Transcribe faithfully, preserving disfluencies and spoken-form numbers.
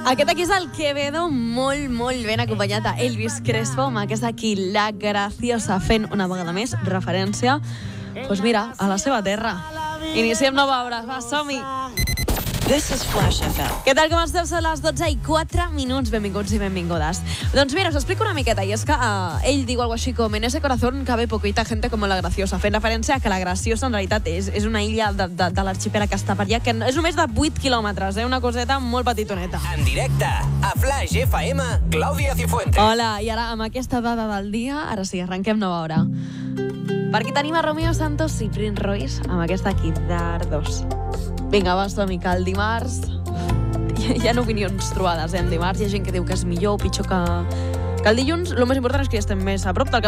Aquest aquí és el Quevedo, molt, molt ben acompanyat a Elvis Crespo, amb aquesta aquí, La Graciosa, fent una vegada més referència, doncs mira, a la seva terra. Iniciem nova hora, va, som-hi! This is Flash F M. Què tal, com esteu? Són les dotze i quatre minuts. Benvinguts i benvingudes. Doncs mira, us explico una miqueta, i és que uh, ell diu algo així com en ese corazón cabe poquita gente como La Graciosa, fent referència a que La Graciosa en realitat és, és una illa de, de, de l'arxipèlag que està per allà, que és només de vuit quilòmetres, eh? Una coseta molt petitoneta. En directe, a Flash F M, Clàudia Cifuentes. Hola, i ara amb aquesta dada del dia, ara sí, arrenquem nova hora. Per aquí tenim a Romeo Santos i Prince Royce amb aquesta aquí, Dardos. Vinga, va, som-hi, que el dimarts hi ha opinions trobades, eh? En dimarts hi ha gent que diu que és millor o pitjor que, que el dilluns. El més important és que ja estem més a prop del cap